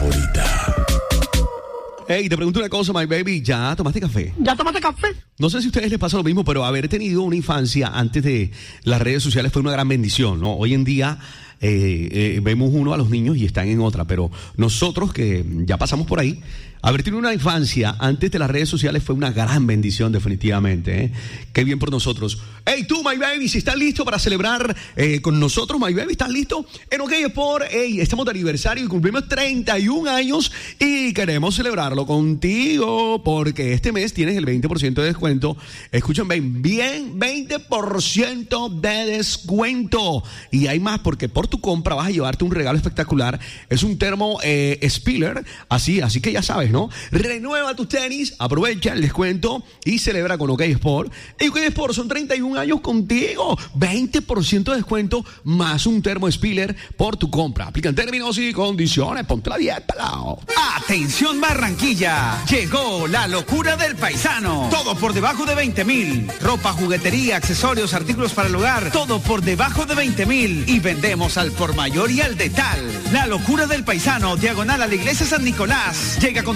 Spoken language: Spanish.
favorita. Hey, te pregunto una cosa, my baby. ¿Ya tomaste café? ¿Ya tomaste café? No sé si a ustedes les pasa lo mismo, pero haber tenido una infancia antes de las redes sociales fue una gran bendición, ¿no? Hoy en día vemos uno a los niños y están en otra, pero nosotros que ya pasamos por ahí, haber tenido una infancia antes de las redes sociales fue una gran bendición, definitivamente, ¿eh? Qué bien por nosotros. Hey, tú, my baby, si estás listo para celebrar con nosotros, my baby, ¿estás listo? En OK Sport, hey, estamos de aniversario y cumplimos 31 años y queremos celebrarlo contigo porque este mes tienes el 20% de descuento. Escuchen bien, 20% de descuento. Y hay más porque por tu compra vas a llevarte un regalo espectacular. Es un termo Spiller, así que ya sabes, ¿no? Renueva tus tenis, aprovecha el descuento y celebra con OK Sport. Y OK Sport son 31 años contigo. 20% de descuento más un termo Spiller por tu compra. Aplican términos y condiciones. Ponte la dieta, lao. Atención Barranquilla, llegó la locura del paisano. Todo por debajo de 20,000. Ropa, juguetería, accesorios, artículos para el hogar. Todo por debajo de 20,000. Y vendemos al por mayor y al detal. La locura del paisano, diagonal a la iglesia San Nicolás. Llega con